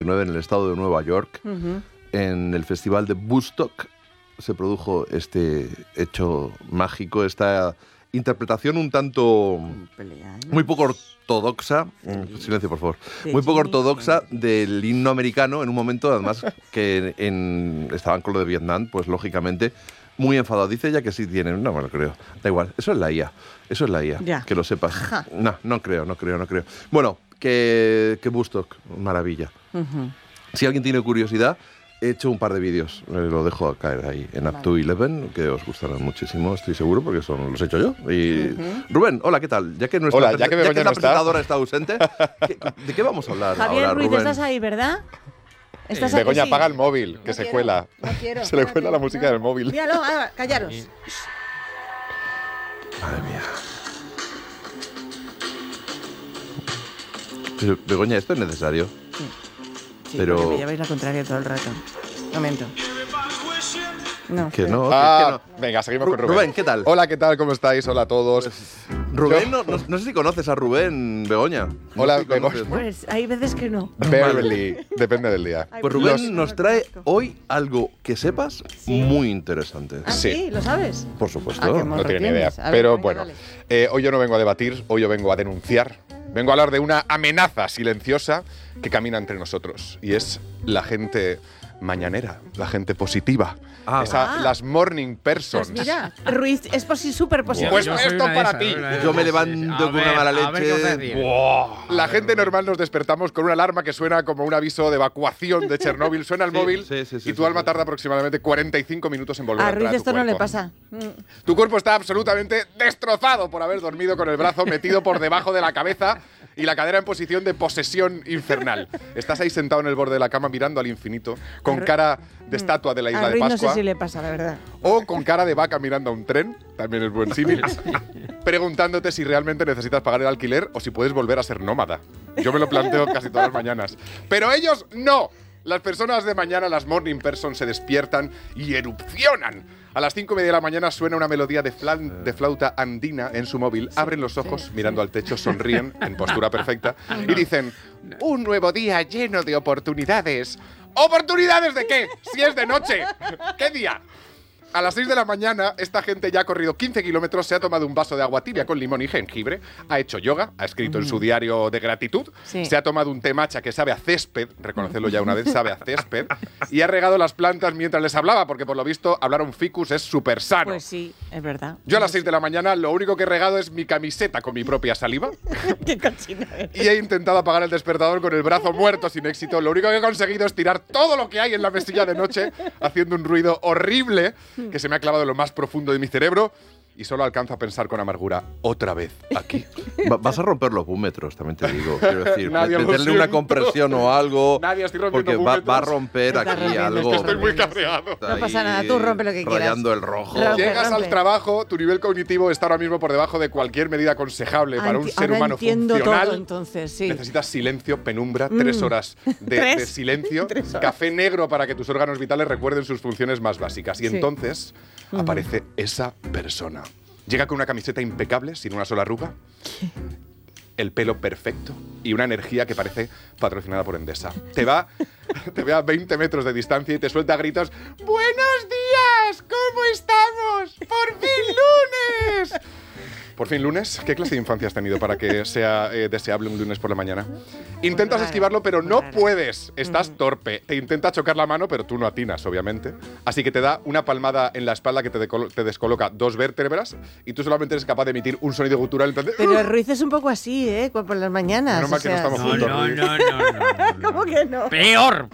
1969 en el estado de Nueva York, en el festival de Woodstock, se produjo este hecho mágico, esta interpretación un tanto muy poco ortodoxa, silencio por favor, muy poco ortodoxa del himno americano en un momento además que estaban con lo de Vietnam, pues lógicamente muy enfadado. Dice ella que sí tienen, no me lo creo, da igual, eso es la IA, ya. Que lo sepas. No creo. Bueno, que Woodstock, maravilla. Si alguien tiene curiosidad, he hecho un par de vídeos, lo dejo caer ahí en Up to 11, que os gustarán muchísimo, estoy seguro, porque los he hecho yo. Y Rubén, hola, ¿qué tal? Ya que la presentadora está ausente, ¿de qué vamos a hablar Javier ahora, Ruiz, Rubén? ¿estás ahí, verdad? Begoña, apaga el móvil, que se cuela. Se le cuela la música del móvil. Míralo, callaros. Madre mía. Pero, Begoña, ¿esto es necesario? Sí, pero porque me lleváis la contraria todo el rato. Momento. No. Que no. Venga, seguimos con Rubén. Rubén, ¿qué tal? Hola, ¿qué tal? ¿Cómo estáis? Hola a todos. Pues, Rubén, no sé si conoces a Rubén, Begoña. Hola, Begoña. Pues hay veces que no. Barely, depende del día. Pues Rubén nos trae hoy algo que sepas muy interesante. ¿Ah, sí? ¿Lo sabes? Por supuesto. No tengo ni idea. Pero bueno, hoy yo no vengo a debatir, hoy yo vengo a denunciar. Vengo a hablar de una amenaza silenciosa que camina entre nosotros. Y es la gente mañanera, la gente positiva. Las morning persons. Pues mira, Ruiz es súper positivo. Pues esto para ti. Yo me levanto con una mala leche. La gente normal nos despertamos con una alarma que suena como un aviso de evacuación de Chernóbil. Suena el móvil y tu alma tarda aproximadamente 45 minutos en volver a entrar a Ruiz esto tu cuerpo. no le pasa. Tu cuerpo está absolutamente destrozado por haber dormido con el brazo metido por debajo de la cabeza y la cadera en posición de posesión infernal. Estás ahí sentado en el borde de la cama mirando al infinito, con cara de estatua de la isla de Pascua. No sé si le pasa, la verdad. O con cara de vaca mirando a un tren, también es buen símil, preguntándote si realmente necesitas pagar el alquiler o si puedes volver a ser nómada. Yo me lo planteo casi todas las mañanas. Pero ellos no. Las personas de mañana, las morning persons, se despiertan y erupcionan. A las 5:30 de la mañana suena una melodía de flauta andina en su móvil. Abren los ojos, mirando al techo, sonríen en postura perfecta y dicen: un nuevo día lleno de oportunidades. ¿Oportunidades de qué? Si es de noche. ¿Qué día? A las 6 de la mañana, esta gente ya ha corrido 15 kilómetros, se ha tomado un vaso de agua tibia con limón y jengibre, ha hecho yoga, ha escrito en su diario de gratitud, se ha tomado un té matcha que sabe a césped, reconocedlo ya una vez, sabe a césped, y ha regado las plantas mientras les hablaba, porque por lo visto hablar un ficus es súper sano. Pues sí, es verdad. Yo a las 6 de la mañana lo único que he regado es mi camiseta con mi propia saliva. ¡Qué cochina eres! Y he intentado apagar el despertador con el brazo muerto sin éxito. Lo único que he conseguido es tirar todo lo que hay en la mesilla de noche, haciendo un ruido horrible que se me ha clavado en lo más profundo de mi cerebro y solo alcanzo a pensar con amargura, otra vez aquí. Vas a romper los búmetros, también te digo. Quiero decir, meterle una compresión o algo. Nadie estoy porque va a romper aquí algo. Estoy muy cabreado. No pasa nada, tú rompe lo que quieras. Rayando el rojo. Llegas al trabajo, tu nivel cognitivo está ahora mismo por debajo de cualquier medida aconsejable para un ser humano funcional. Todo, entonces, sí. Necesitas silencio, penumbra, 3 horas de silencio, café negro para que tus órganos vitales recuerden sus funciones más básicas. Y entonces aparece esa persona. Llega con una camiseta impecable, sin una sola arruga, el pelo perfecto y una energía que parece patrocinada por Endesa. Te ve a 20 metros de distancia y te suelta gritos: ¡buenos días! ¿Cómo estamos? ¡Por fin lunes! Por fin lunes. ¿Qué clase de infancia has tenido para que sea deseable un lunes por la mañana? Intentas esquivarlo, pero no puedes. Estás torpe. Te intenta chocar la mano, pero tú no atinas, obviamente. Así que te da una palmada en la espalda que te descoloca 2 vértebras y tú solamente eres capaz de emitir un sonido gutural. Pero Ruiz es un poco así, ¿eh? Por las mañanas. Menos mal que no estamos juntos. No. ¿Cómo que no? Peor.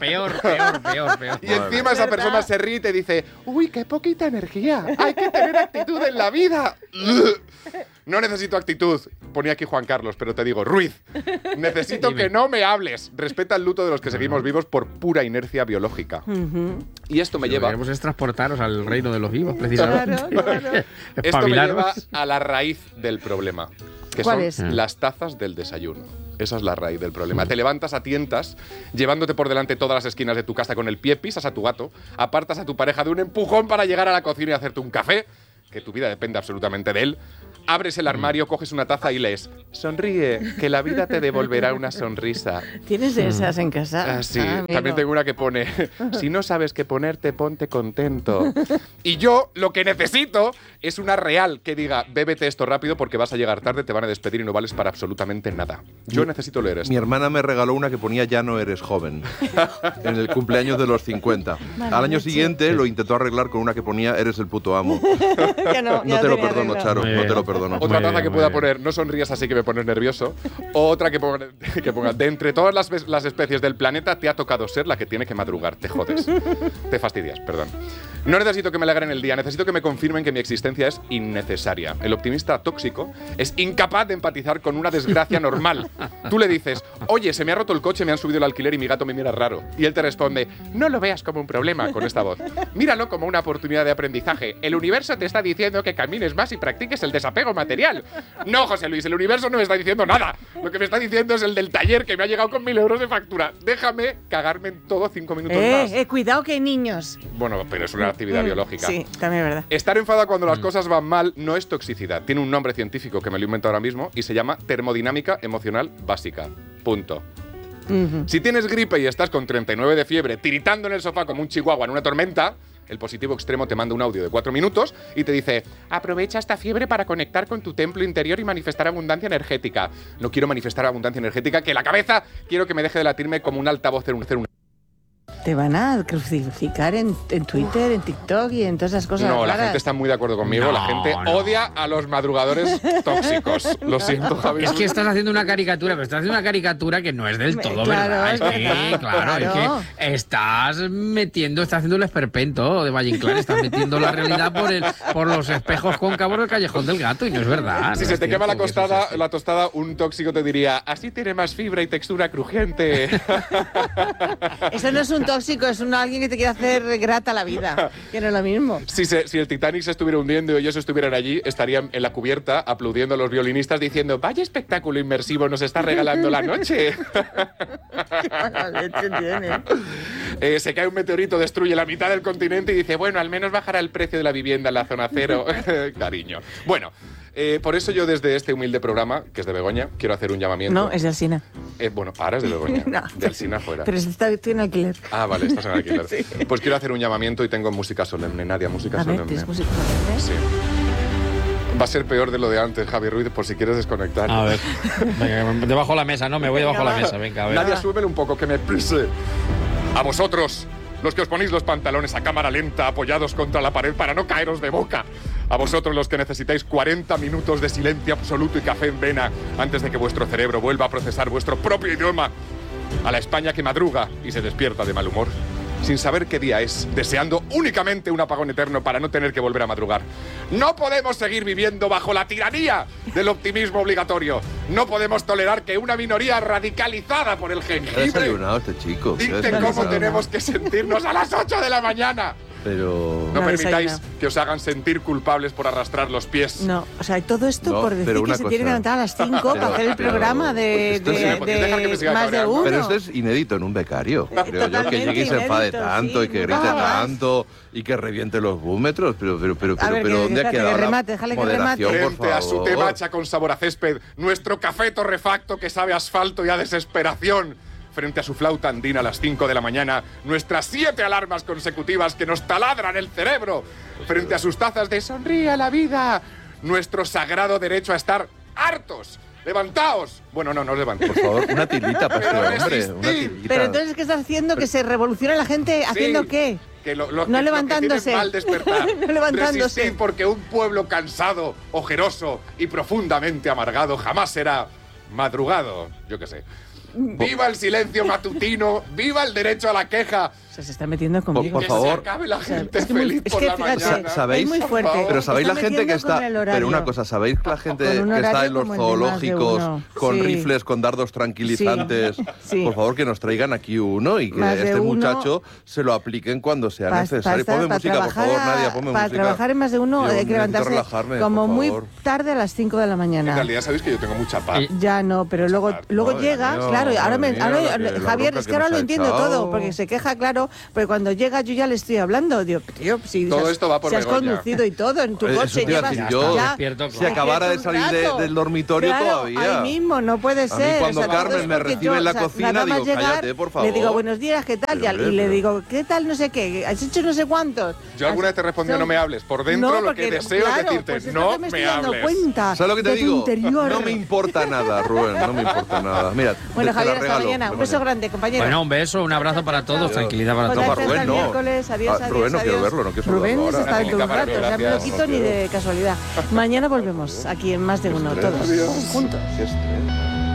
Y encima esa persona se ríe y te dice: uy, qué poquita energía. Hay que tener actitud en la vida. No necesito actitud, ponía aquí Juan Carlos, pero te digo, Ruiz, necesito que no me hables. Respeta el luto de los que seguimos vivos por pura inercia biológica. Y esto me lleva... Lo que queremos es transportaros al reino de los vivos, precisamente. Claro. Esto me lleva a la raíz del problema, que ¿Cuál son es? las tazas del desayuno. Esa es la raíz del problema. Te levantas a tientas, llevándote por delante todas las esquinas de tu casa con el pie, pisas a tu gato, apartas a tu pareja de un empujón para llegar a la cocina y hacerte un café, que tu vida depende absolutamente de él, abres el armario, coges una taza y lees: sonríe, que la vida te devolverá una sonrisa. ¿Tienes de esas en casa? Sí, amigo. también tengo una que pone: si no sabes qué ponerte, ponte contento. Y yo lo que necesito es una real que diga: bébete esto rápido porque vas a llegar tarde, te van a despedir y no vales para absolutamente nada. Yo necesito leer esto. Mi hermana me regaló una que ponía "ya no eres joven", en el cumpleaños de los 50. Al año siguiente lo intentó arreglar con una que ponía "eres el puto amo". Ya no No te lo tenía perdono, arreglo. Charo, Muy no te bien. lo perdono. Otra Muy taza bien, que muy pueda bien. poner: no sonrías así que me pones nervioso. O otra que ponga: de entre todas las especies del planeta te ha tocado ser la que tiene que madrugar. Te jodes. Te fastidias, perdón. No necesito que me alegren el día, necesito que me confirmen que mi existencia es innecesaria. El optimista tóxico es incapaz de empatizar con una desgracia normal. Tú le dices: oye, se me ha roto el coche, me han subido el alquiler y mi gato me mira raro. Y él te responde: no lo veas como un problema, con esta voz. Míralo como una oportunidad de aprendizaje. El universo te está diciendo que camines más y practiques el desapego material. No, José Luis, el universo no me está diciendo nada. Lo que me está diciendo es el del taller que me ha llegado con 1.000 euros de factura. Déjame cagarme en todo 5 minutos más. Cuidado que hay niños. Bueno, pero es una actividad biológica. Sí, también es verdad. Estar enfadado cuando las cosas van mal no es toxicidad. Tiene un nombre científico que me lo invento ahora mismo y se llama termodinámica emocional básica. Punto. Si tienes gripe y estás con 39 de fiebre, tiritando en el sofá como un chihuahua en una tormenta, el positivo extremo te manda un audio de 4 minutos y te dice: aprovecha esta fiebre para conectar con tu templo interior y manifestar abundancia energética. No quiero manifestar abundancia energética, que la cabeza quiero que me deje de latirme como un altavoz en un... Te van a crucificar en Twitter, en TikTok y en todas esas cosas No, la raras. gente está muy de acuerdo conmigo. No, la gente no. odia a los madrugadores tóxicos. Lo siento, Javi. Es que estás haciendo una caricatura, pero estás haciendo una caricatura que no es del todo Claro, verdad. es Es que, verdad. claro, es Claro. que estás haciendo el esperpento de Valle Inclán, estás metiendo la realidad por los espejos cóncavos del Callejón del Gato y no es verdad. Si no se es te quema cierto que eso sea así. la tostada, un tóxico te diría: así tiene más fibra y textura crujiente. Eso no es un tóxico, es alguien que te quiere hacer grata la vida, que no es lo mismo. Si el Titanic se estuviera hundiendo y ellos estuvieran allí, estarían en la cubierta aplaudiendo a los violinistas diciendo: vaya espectáculo inmersivo nos está regalando la noche. Qué mala leche tiene. Se cae un meteorito, destruye la mitad del continente y dice: bueno, al menos bajará el precio de la vivienda en la zona cero. Cariño. Bueno, por eso yo desde este humilde programa, que es de Begoña, quiero hacer un llamamiento. No, es de Alsina. Bueno, ahora es de Begoña. No. De Alsina fuera. Pero estoy en alquiler. Ah, vale, estás en alquiler. Pues quiero hacer un llamamiento y tengo música solemne. Nadia, música A ver, solemne. ¿tienes música solemne? Sí. Va a ser peor de lo de antes, Javi Ruiz, por si quieres desconectar. A ver, venga, debajo de la mesa, no, me voy debajo de la mesa, venga, a ver. Nadia, súbeme un poco, que me pise. A vosotros, los que os ponéis los pantalones a cámara lenta, apoyados contra la pared para no caeros de boca. A vosotros, los que necesitáis 40 minutos de silencio absoluto y café en vena antes de que vuestro cerebro vuelva a procesar vuestro propio idioma. A la España que madruga y se despierta de mal humor, sin saber qué día es, deseando únicamente un apagón eterno para no tener que volver a madrugar. No podemos seguir viviendo bajo la tiranía del optimismo obligatorio. No podemos tolerar que una minoría radicalizada por el ¿Qué ha jengibre desayunado este chico? ¿Qué ha dicte cómo desayunado? tenemos que sentirnos a las 8 de la mañana. Pero... No No permitáis desayuna. que os hagan sentir culpables por arrastrar los pies. No, o sea, todo esto No, por pero decir que una se cosa. tiene que levantar a las 5 para hacer el pero- programa de, esto es- de- ¿Podéis dejar que me siga de más de cabreando? uno. Pero esto es inédito en un becario. Creo yo que Totalmente llegue y se enfade inédito, tanto sí, y que nunca grite jamás. tanto y que reviente los búmetros. Pero A ver, que ¿dónde ha déjate quedado que la remate, déjale que moderación, remate. por Frente a su favor? temacha con sabor a césped, nuestro café torrefacto que sabe a asfalto y a desesperación. Frente a su flauta andina a las 5 de la mañana, nuestras 7 alarmas consecutivas que nos taladran el cerebro. Frente a sus tazas de sonríe a la vida, nuestro sagrado derecho a estar hartos. ¡Levantaos! Bueno, no os levantéis. Por favor, una tilita para Pero este hombre. resistid. Una tilita. Pero entonces, ¿qué estás haciendo? ¿Que se revolucione la gente haciendo Sí, qué? Que lo No que levantándose. tienen mal despertar. No levantándose. Resistid, porque un pueblo cansado, ojeroso y profundamente amargado jamás será madrugado. Yo qué sé. ¡Viva el silencio matutino! ¡Viva el derecho a la queja! O sea, se está metiendo conmigo. Por ¡Que favor. se acabe la gente es que muy- feliz es por que la fíjate, mañana! ¿Sabéis? Es muy fuerte. Por favor. Pero sabéis Está la gente que metiendo con está... el horario. Pero una cosa, ¿sabéis la gente Con un que está horario en los como el de más de zoológicos uno. con Sí. rifles, con dardos tranquilizantes? Sí. Por favor, que nos traigan aquí uno y que Más de este uno. muchacho se lo apliquen cuando sea necesario. Ponme música, por favor, Nadia, ponme para música. trabajar en más de uno Yo hay que necesito levantarse relajarme, como por muy favor. tarde a las 5 de la En mañana. realidad sabéis que yo tengo mucha paz. Y- Ya no, pero luego Madre llegas, mía. claro, claro, ahora Javier, es que ahora lo entiendo echado. todo, porque se queja, claro, pero cuando llega yo ya le estoy hablando, digo, tío, si Todo esto va por si has Begoña. conducido y todo en tu Eso coche, te iba a llevas decir yo, ya, despierto, si acabara de salir del dormitorio claro, todavía. ahí mismo, no puede A mí ser. cuando todo Carmen es me porque recibe en la cocina, nada más digo, cállate, por favor. Le digo, buenos días, ¿qué tal? Pero, y le pero- digo, ¿qué tal? No sé qué, ¿has hecho no sé cuántos? Yo alguna vez te respondió, no me hables. Por dentro No, lo porque, que deseo claro, es decirte, pues es no lo que me estoy dando hables. cuenta ¿Sabes lo que te de tu digo? interior. No me importa nada, Rubén, no me importa nada. Mira, Bueno, te la Javier, hasta regalo, mañana. Un Begoña. beso grande, compañero. Bueno, un beso, un abrazo para todos, tranquilidad para Pues No, todos. para hasta Rubén el no. miércoles. Adiós, Ah, Rubén no adiós, quiero adiós. verlo, no quiero Rubén saludarlo se ahora. está dentro de un Camarero, rato, o sea, me lo gracias. quito ni de casualidad. Mañana volvemos aquí en Más de Uno, todos juntos. Qué estrés.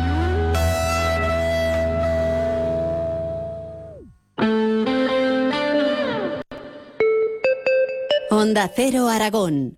Onda Cero Aragón.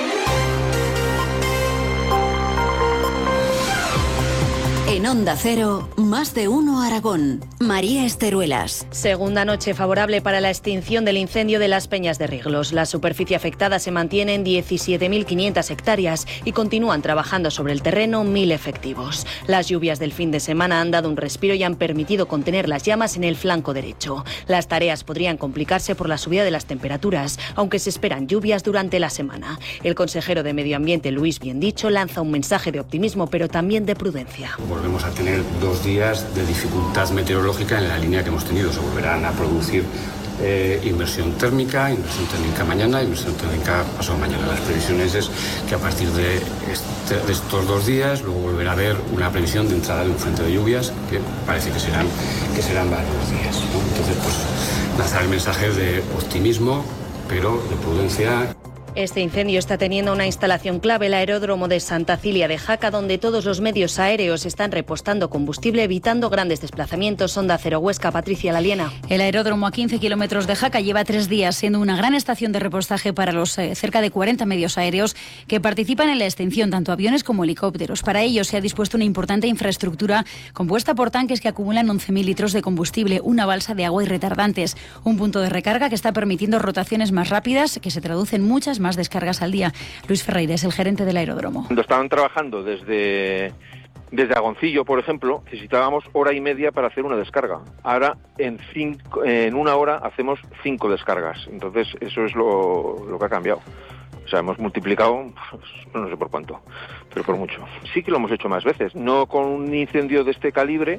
En Onda Cero, Más de Uno Aragón. María Esteruelas. Segunda noche favorable para la extinción del incendio de las Peñas de Riglos. La superficie afectada se mantiene en 17.500 hectáreas y continúan trabajando sobre el terreno 1.000 efectivos. Las lluvias del fin de semana han dado un respiro y han permitido contener las llamas en el flanco derecho. Las tareas podrían complicarse por la subida de las temperaturas, aunque se esperan lluvias durante la semana. El consejero de Medio Ambiente, Luis Biendicho, lanza un mensaje de optimismo, pero también de prudencia. Volvemos a tener 2 días de dificultad meteorológica en la línea que hemos tenido. Se volverán a producir inversión térmica mañana, inversión térmica pasado mañana. Las previsiones es que a partir de estos 2 días luego volverá a haber una previsión de entrada de un frente de lluvias que parece que serán varios días, ¿no? Entonces, pues lanzar el mensaje de optimismo, pero de prudencia. Este incendio está teniendo una instalación clave, el aeródromo de Santa Cilia de Jaca, donde todos los medios aéreos están repostando combustible, evitando grandes desplazamientos. Onda Cero Huesca, Patricia Laliena. El aeródromo a 15 kilómetros de Jaca lleva 3 días siendo una gran estación de repostaje para los cerca de 40 medios aéreos que participan en la extinción, tanto aviones como helicópteros. Para ello se ha dispuesto una importante infraestructura compuesta por tanques que acumulan 11.000 litros de combustible, una balsa de agua y retardantes, un punto de recarga que está permitiendo rotaciones más rápidas, que se traducen muchas más descargas al día. Luis Ferreira es el gerente del aeródromo. Cuando estaban trabajando desde Agoncillo, por ejemplo, necesitábamos 1:30 para hacer una descarga. Ahora en 1 hora hacemos 5 descargas. Entonces eso es lo que ha cambiado. O sea, hemos multiplicado, no sé por cuánto, pero por mucho. Sí que lo hemos hecho más veces, no con un incendio de este calibre,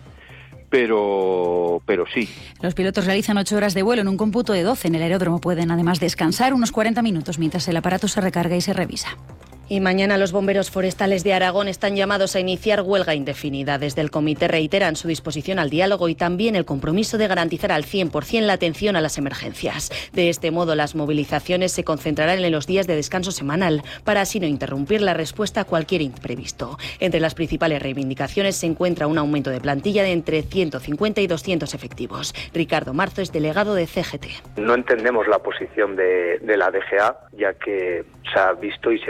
pero sí. Los pilotos realizan 8 horas de vuelo en un cómputo de 12. En el aeródromo pueden además descansar unos 40 minutos mientras el aparato se recarga y se revisa. Y mañana los bomberos forestales de Aragón están llamados a iniciar huelga indefinida. Desde el comité reiteran su disposición al diálogo y también el compromiso de garantizar al 100% la atención a las emergencias. De este modo, las movilizaciones se concentrarán en los días de descanso semanal para así no interrumpir la respuesta a cualquier imprevisto. Entre las principales reivindicaciones se encuentra un aumento de plantilla de entre 150 y 200 efectivos. Ricardo Marzo es delegado de CGT. No entendemos la posición de la DGA, ya que se ha visto y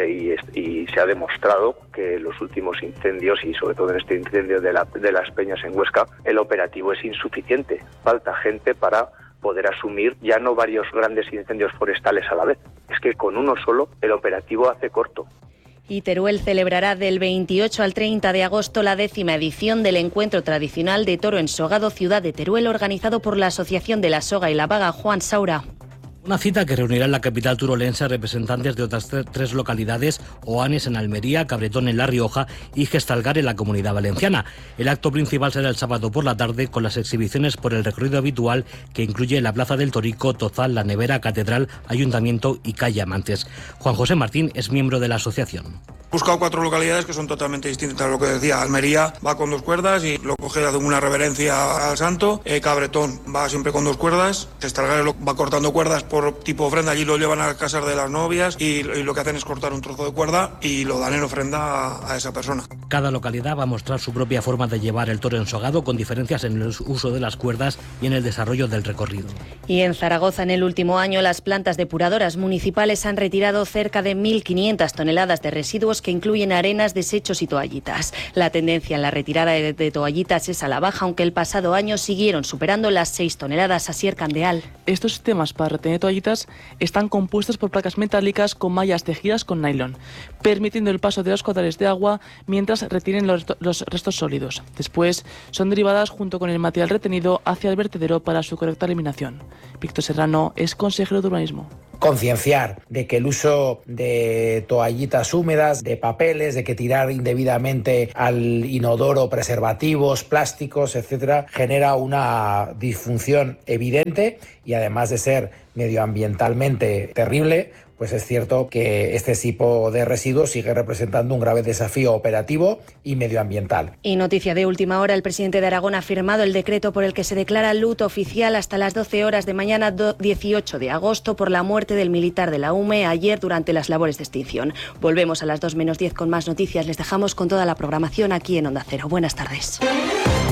se ha demostrado que los últimos incendios, y sobre todo en este incendio de las Peñas en Huesca, el operativo es insuficiente. Falta gente para poder asumir ya no varios grandes incendios forestales a la vez. Es que con uno solo el operativo hace corto. Y Teruel celebrará del 28 al 30 de agosto la 10ª edición del encuentro tradicional de toro ensogado Ciudad de Teruel, organizado por la Asociación de la Soga y la Vaga. Juan Saura. Una cita que reunirá en la capital turolense a representantes de otras 3 localidades: Oanes en Almería, Cabretón en La Rioja y Gestalgar en la Comunidad Valenciana. El acto principal será el sábado por la tarde, con las exhibiciones por el recorrido habitual que incluye la Plaza del Torico, Tozal, La Nevera, Catedral, Ayuntamiento y Calle Amantes. Juan José Martín es miembro de la asociación. He buscado 4 localidades que son totalmente distintas a lo que decía. Almería va con 2 cuerdas y lo coge de una reverencia al santo. Cabretón va siempre con 2 cuerdas. Gestalgar va cortando cuerdas por tipo ofrenda. Allí lo llevan a las casas de las novias y lo que hacen es cortar un trozo de cuerda y lo dan en ofrenda a esa persona. Cada localidad va a mostrar su propia forma de llevar el toro ensogado, con diferencias en el uso de las cuerdas y en el desarrollo del recorrido. Y en Zaragoza, en el último año, las plantas depuradoras municipales han retirado cerca de 1.500 toneladas de residuos que incluyen arenas, desechos y toallitas. La tendencia en la retirada de toallitas es a la baja, aunque el pasado año siguieron superando las 6 toneladas. Asier Candeal. Estos sistemas para retener toallitas están compuestos por placas metálicas con mallas tejidas con nylon, permitiendo el paso de los caudales de agua mientras retienen los restos sólidos. Después son derivadas junto con el material retenido hacia el vertedero para su correcta eliminación. Víctor Serrano es consejero de urbanismo. Concienciar de que el uso de toallitas húmedas, de papeles, de que tirar indebidamente al inodoro preservativos, plásticos, etcétera, genera una disfunción evidente y además de ser medioambientalmente terrible, pues es cierto que este tipo de residuos sigue representando un grave desafío operativo y medioambiental. Y noticia de última hora, el presidente de Aragón ha firmado el decreto por el que se declara luto oficial hasta las 12 horas de mañana 18 de agosto por la muerte del militar de la UME ayer durante las labores de extinción. Volvemos a las 2 menos 10 con más noticias. Les dejamos con toda la programación aquí en Onda Cero. Buenas tardes.